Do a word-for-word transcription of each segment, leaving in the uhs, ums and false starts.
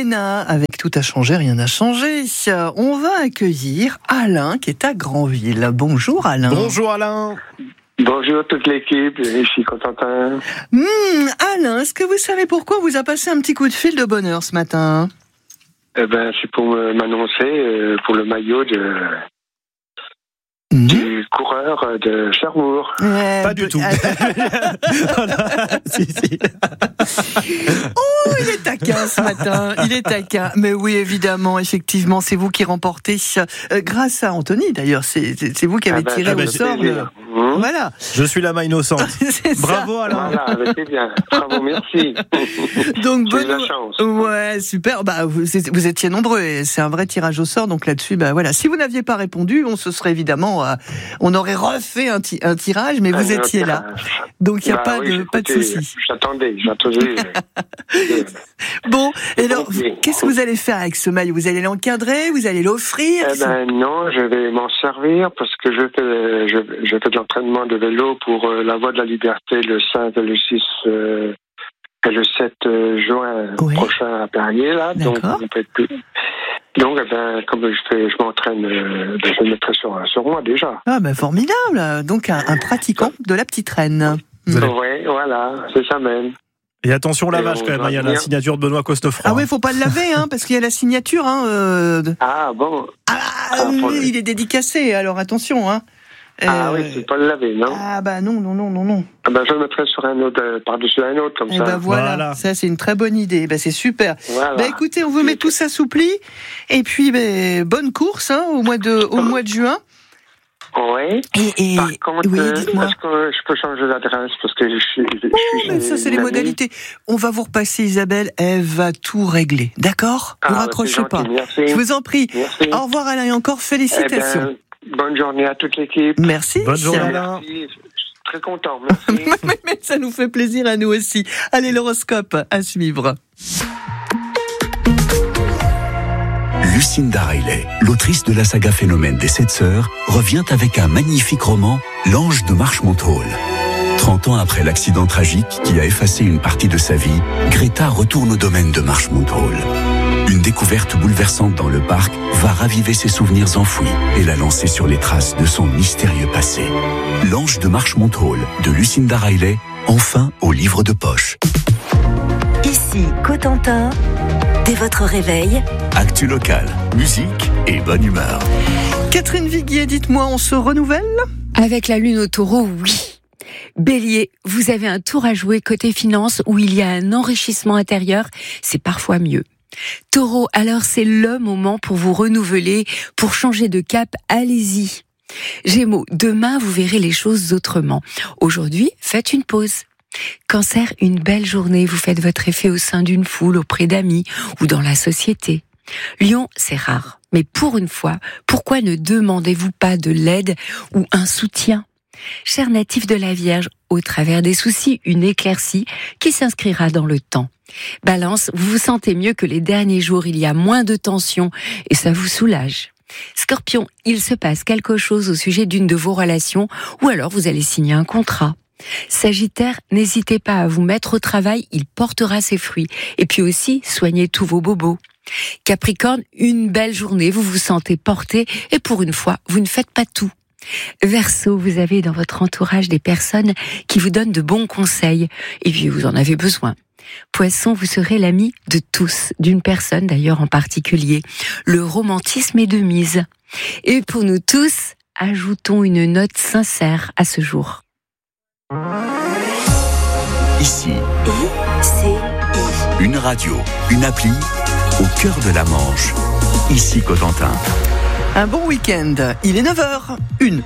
Mona, avec Tout a changé, rien n'a changé. On va accueillir Alain qui est à Granville. Bonjour Alain. Bonjour Alain. Bonjour toute l'équipe, ici Constantin. Mmh, Alain, est-ce que vous savez pourquoi on vous a passé un petit coup de fil de bonheur ce matin ? Eh ben, c'est pour m'annoncer euh, pour le maillot de... Mmh. du coureur de Cherbourg. Ouais, Pas du tout. si, si. Oh, il est taquin ce matin, il est taquin. Mais oui, évidemment, effectivement, c'est vous qui remportez, euh, grâce à Anthony d'ailleurs, c'est, c'est, c'est vous qui avez ah ben, tiré ah ben, au sort. Le... Mmh. Voilà. Je suis la main innocente. C'est Bravo ça. Alain. Voilà, c'est bien. Bravo, merci. Donc, J'ai eu Benoît... la chance. Ouais, super. Bah, vous, vous étiez nombreux et c'est un vrai tirage au sort. Donc là-dessus, bah voilà. Si vous n'aviez pas répondu, on se serait évidemment, euh, on aurait refait un, ti- un tirage, mais vous Ah, étiez là. Donc il n'y a bah, pas, oui, de, pas de souci. J'attendais, j'attendais. Bon, et alors, Okay. qu'est-ce que vous allez faire avec ce maillot ? Vous allez l'encadrer ? Vous allez l'offrir ? Eh ben non, je vais m'en servir parce que je fais, je, je fais de l'entraînement de vélo pour euh, la Voie de la Liberté le cinq et le six euh, et le sept juin Ouais. prochain à Perrier là. Donc, D'accord. on peut être plus. Donc, eh ben, comme je fais, je m'entraîne, euh, ben, je le mettrai sur, sur moi déjà. Ah ben formidable. Donc un, un pratiquant de la petite reine. Vous allez- Oui, voilà, c'est ça même. Et attention au lavage Et on quand même, va il y a la venir. signature de Benoît Cosnefroy. Ah ouais, faut pas le laver, hein, parce qu'il y a la signature. Hein, euh, de... Ah bon. Ah, Ah, faut le- il est dédicacé. Alors attention, hein. Ah Euh, oui, c'est pas le laver, non. Ah bah non, non, non, non, non. Ah ben, je le mettrai sur un autre, euh, par-dessus un autre comme Et ça. ben voilà, Voilà. ça c'est une très bonne idée. Ben c'est super. Voilà. Bah écoutez, on vous met tout assoupli. Et puis ben, bonne course hein, au mois de au mois de juin. Oui. Et, et Par contre, oui, euh, dites-moi. est-ce que je peux changer d'adresse parce que je suis. Je Oh, suis mais ça c'est les une amie. modalités. On va vous repasser Isabelle, elle va tout régler, d'accord ? Ah, Vous bah, raccrochez c'est pas. gentil, merci. Je vous en prie. Merci. Au revoir Alain et encore Eh félicitations. ben, bonne journée à toute l'équipe. Merci. Bonne journée, Alain. Merci. Je suis très content. Merci. Mais, mais ça nous fait plaisir à nous aussi. Allez, l'horoscope à suivre. Lucinda Riley, l'autrice de la saga Phénomène des Sept Sœurs, revient avec un magnifique roman, L'Ange de Marchmont Hall. trente ans après l'accident tragique qui a effacé une partie de sa vie, Greta retourne au domaine de Marchmont Hall. Une découverte bouleversante dans le parc va raviver ses souvenirs enfouis et la lancer sur les traces de son mystérieux passé. L'Ange de Marchmont Hall de Lucinda Riley, enfin au livre de poche. Ici Cotentin, dès votre réveil, Actu local, musique et bonne humeur. Catherine Viguier, dites-moi, on se renouvelle ? Avec la lune au taureau, oui. Bélier, vous avez un tour à jouer côté finance où il y a un enrichissement intérieur, c'est parfois mieux. Taureau, alors c'est le moment pour vous renouveler, pour changer de cap, allez-y. Gémeaux, demain vous verrez les choses autrement. Aujourd'hui, faites une pause. Cancer, une belle journée, vous faites votre effet au sein d'une foule, auprès d'amis ou dans la société. Lion, c'est rare, mais pour une fois, pourquoi ne demandez-vous pas de l'aide ou un soutien ? Cher natif de la Vierge, au travers des soucis, une éclaircie qui s'inscrira dans le temps. Balance, vous vous sentez mieux que les derniers jours, il y a moins de tension et ça vous soulage. Scorpion, il se passe quelque chose au sujet d'une de vos relations ou alors vous allez signer un contrat. Sagittaire, n'hésitez pas à vous mettre au travail, il portera ses fruits. Et puis aussi, soignez tous vos bobos. Capricorne, une belle journée, vous vous sentez porté et pour une fois, vous ne faites pas tout. Verseau, vous avez dans votre entourage des personnes qui vous donnent de bons conseils et puis vous en avez besoin. Poisson, vous serez l'ami de tous, d'une personne d'ailleurs en particulier. Le romantisme est de mise. Et pour nous tous, ajoutons une note sincère à ce jour. Ici, I, C, I. une radio, une appli, au cœur de la Manche. Ici Cotentin. Un bon week-end. Il est neuf heures une.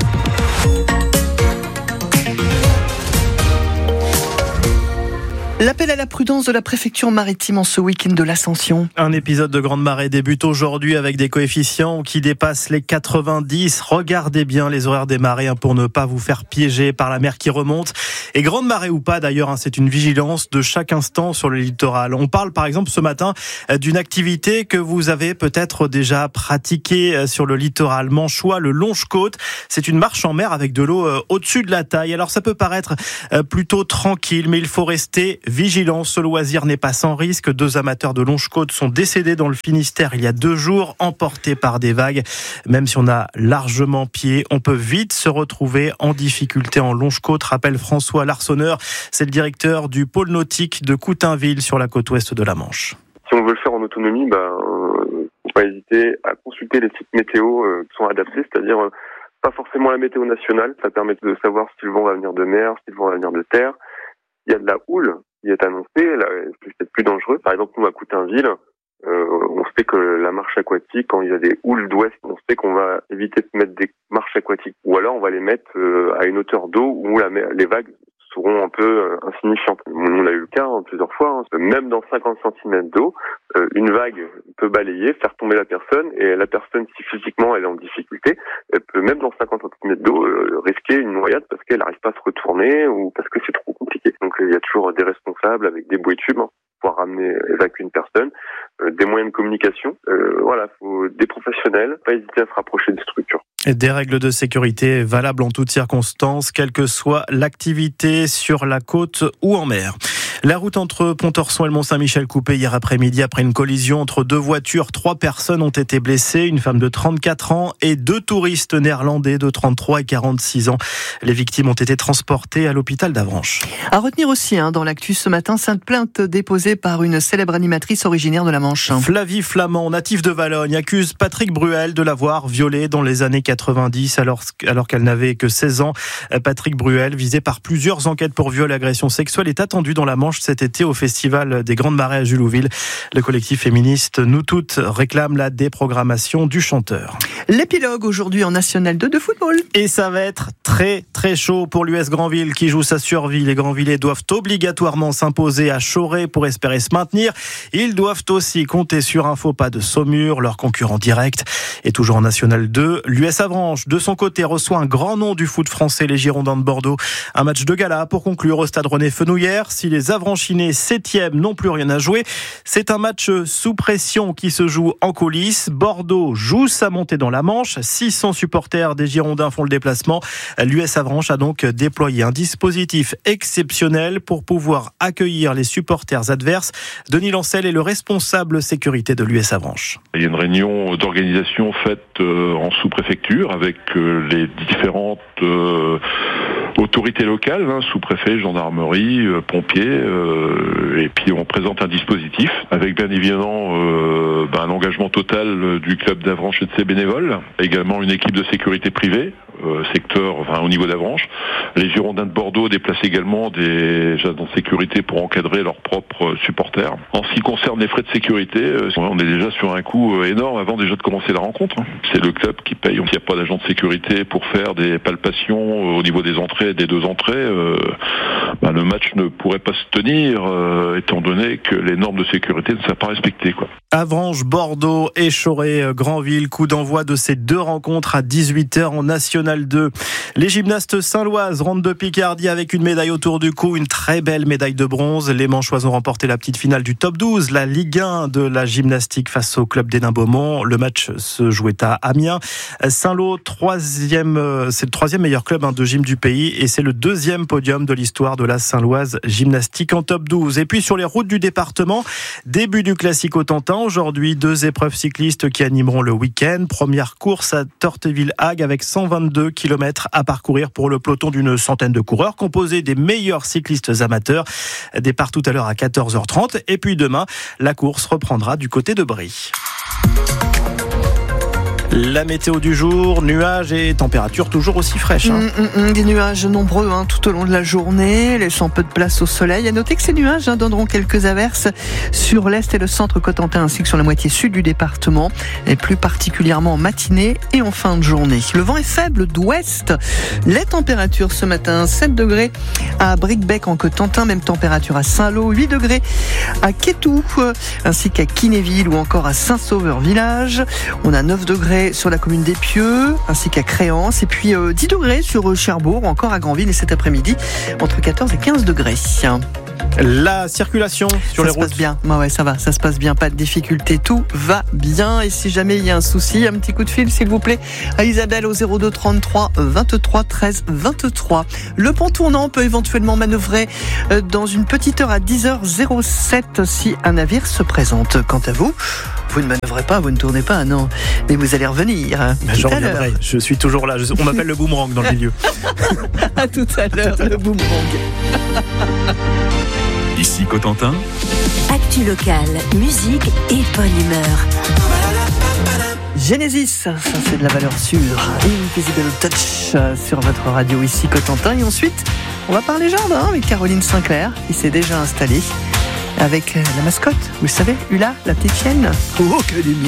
L'appel à la prudence de la préfecture maritime en ce week-end de l'Ascension. Un épisode de Grande Marée débute aujourd'hui avec des coefficients qui dépassent les quatre-vingt-dix. Regardez bien les horaires des marées hein, pour ne pas vous faire piéger par la mer qui remonte. Et Grande Marée ou pas d'ailleurs, hein, c'est une vigilance de chaque instant sur le littoral. On parle par exemple ce matin d'une activité que vous avez peut-être déjà pratiquée sur le littoral manchois, le longe-côte. C'est une marche en mer avec de l'eau au-dessus de la taille. Alors ça peut paraître plutôt tranquille, mais il faut rester vigilance. Ce loisir n'est pas sans risque. Deux amateurs de longe-côte sont décédés dans le Finistère il y a deux jours, emportés par des vagues. Même si on a largement pied, on peut vite se retrouver en difficulté en longe-côte, rappelle François Larsonneur. C'est le directeur du pôle nautique de Coutainville sur la côte ouest de la Manche. Si on veut le faire en autonomie, ben, euh, faut pas hésiter à consulter les sites météo euh, qui sont adaptés, c'est-à-dire euh, pas forcément la météo nationale, ça permet de savoir si le vent va venir de mer, si le vent va venir de terre. Il y a de la houle qui est annoncée, là, c'est peut-être plus dangereux. Par exemple, nous à Coutainville, euh, on sait que la marche aquatique, quand il y a des houles d'ouest, on sait qu'on va éviter de mettre des marches aquatiques. Ou alors on va les mettre euh, à une hauteur d'eau où la, les vagues seront un peu euh, insignifiantes. On a eu le cas hein, plusieurs fois, hein, même dans cinquante centimètres d'eau, euh, une vague peut balayer, faire tomber la personne, et la personne, si physiquement elle est en difficulté, elle peut même dans cinquante centimètres d'eau euh, risquer une noyade parce qu'elle n'arrive pas à se retourner ou parce que c'est trop compliqué. Donc il y a toujours des responsables avec des bouées tubes hein, pour pouvoir ramener, évacuer une personne, euh, des moyens de communication. Euh, voilà, faut des professionnels, pas hésiter à se rapprocher des structures. Des règles de sécurité valables en toutes circonstances, quelle que soit l'activité sur la côte ou en mer. La route entre Pontorson et le Mont-Saint-Michel coupée hier après-midi après une collision entre deux voitures. Trois personnes ont été blessées, une femme de trente-quatre ans et deux touristes néerlandais de trente-trois et quarante-six ans. Les victimes ont été transportées à l'hôpital d'Avranches. À retenir aussi hein, dans l'actu ce matin, cette plainte déposée par une célèbre animatrice originaire de la Manche. Flavie Flamand, native de Valognes, accuse Patrick Bruel de l'avoir violée dans les années quatre-vingt-dix alors, alors qu'elle n'avait que seize ans. Patrick Bruel, visé par plusieurs enquêtes pour viol et agression sexuelle, est attendu dans la Manche cet été au Festival des Grandes Marées à Julouville. Le collectif féministe Nous Toutes réclame la déprogrammation du chanteur. L'épilogue aujourd'hui en National deux de football. Et ça va être très très chaud pour l'U S Granville qui joue sa survie. Les Granvillais doivent obligatoirement s'imposer à Choré pour espérer se maintenir. Ils doivent aussi compter sur un faux pas de Saumur, leur concurrent direct. Et toujours en National deux, l'U S Avranches, de son côté, reçoit un grand nom du foot français, les Girondins de Bordeaux. Un match de gala pour conclure au stade René Fenouillère. Si les Avranchinais septième n'ont plus rien à jouer, c'est un match sous pression qui se joue en coulisses. Bordeaux joue sa montée dans la Manche. six cents supporters des Girondins font le déplacement. L'U S Avranches a donc déployé un dispositif exceptionnel pour pouvoir accueillir les supporters adverses. Denis Lancel est le responsable sécurité de l'U S Avranches. Il y a une réunion d'organisation faite en sous-préfecture avec les différentes euh, autorités locales, hein, sous-préfet, gendarmerie, euh, pompiers, euh, et puis on présente un dispositif avec bien évidemment euh, ben, un engagement total du club d'Avranches et de ses bénévoles, également une équipe de sécurité privée, euh, secteur, enfin au niveau d'Avranches. Les Girondins de Bordeaux déplacent également des agents de sécurité pour encadrer leurs propres supporters. En ce qui concerne les frais de sécurité, euh, on est déjà sur un coût énorme avant déjà de commencer la rencontre. Hein. C'est le club qui paye. S'il n'y a pas d'agent de sécurité pour faire des palpations au niveau des entrées, des deux entrées, euh, ben le match ne pourrait pas se tenir, euh, étant donné que les normes de sécurité ne sont pas respectées, quoi. Avranches, Bordeaux et Choré, Granville, coup d'envoi de ces deux rencontres à dix-huit heures en National deux. Les gymnastes saint-loises rentrent de Picardie avec une médaille autour du cou, une très belle médaille de bronze. Les Manchois ont remporté la petite finale du top douze, la Ligue un de la gymnastique face au club d'Hénin-Beaumont. Le match se jouait à Amiens. Saint-Lô, troisième, c'est le troisième meilleur club hein, de gym du pays et c'est le deuxième podium de l'histoire de la Saint-Loise gymnastique en top douze. Et puis sur les routes du département, début du classique Cotentin. Aujourd'hui, deux épreuves cyclistes qui animeront le week-end. Première course à Torteville-Hague avec cent vingt-deux kilomètres à parcourir pour le peloton d'une centaine de coureurs composé des meilleurs cyclistes amateurs. Départ tout à l'heure à quatorze heures trente. Et puis demain, la course reprendra du côté de Brie. La météo du jour, nuages et températures toujours aussi fraîches. Hein. Mmh, mmh, des nuages nombreux hein, tout au long de la journée, laissant peu de place au soleil. À noter que ces nuages hein, donneront quelques averses sur l'est et le centre cotentin ainsi que sur la moitié sud du département, et plus particulièrement en matinée et en fin de journée. Le vent est faible d'ouest. Les températures ce matin, sept degrés à Bricbec en Cotentin, même température à Saint-Lô, huit degrés à Quétou, ainsi qu'à Kinéville ou encore à Saint-Sauveur-Village. On a neuf degrés sur la commune d'Épieux, ainsi qu'à Créance, et puis euh, dix degrés sur Cherbourg, ou encore à Granville, et cet après-midi, entre quatorze et quinze degrés. La circulation sur ça les se routes. passe bien. Ouais, ouais, ça va, ça se passe bien, pas de difficulté, tout va bien. Et si jamais il y a un souci, un petit coup de fil, s'il vous plaît, à Isabelle au zéro deux trente-trois vingt-trois treize vingt-trois. Le pont tournant peut éventuellement manœuvrer dans une petite heure à dix heures zéro sept si un navire se présente. Quant à vous, vous ne manœuvrez pas, vous ne tournez pas, non. Mais vous allez revenir. Hein, Ben, je reviendrai, je suis toujours là. Je, on m'appelle le boomerang dans le milieu. À tout à l'heure, le boomerang. Ici Cotentin. Actu locale, musique et bonne humeur. Genesis, ça c'est de la valeur sûre. Invisible Touch euh, sur votre radio ici Cotentin. Et ensuite, on va parler jardin avec Caroline Sinclair qui s'est déjà installée avec la mascotte, vous le savez, Ula, la petite chienne. Oh, quelle